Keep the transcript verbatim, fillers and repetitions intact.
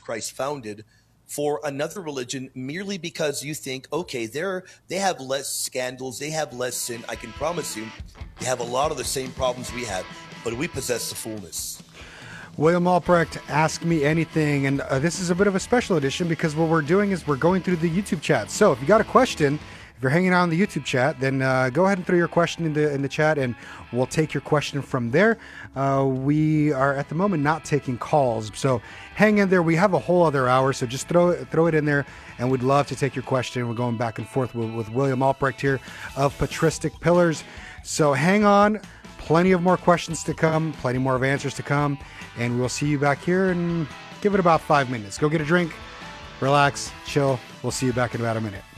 Christ founded for another religion merely because you think, okay, they're they have less scandals, they have less sin. I can promise you, they have a lot of the same problems we have, but we possess the fullness. William Albrecht, Ask Me Anything, and uh, this is a bit of a special edition because what we're doing is we're going through the YouTube chat. So if you got a question, if you're hanging out in the YouTube chat, then uh, go ahead and throw your question in the in the chat, and we'll take your question from there. Uh, we are at the moment not taking calls, so hang in there. We have a whole other hour, so just throw it, throw it in there, and we'd love to take your question. We're going back and forth with, with William Albrecht here of Patristic Pillars. So hang on. Plenty of more questions to come, plenty more of answers to come, and we'll see you back here and give it about five minutes. Go get a drink, relax, chill. We'll see you back in about a minute.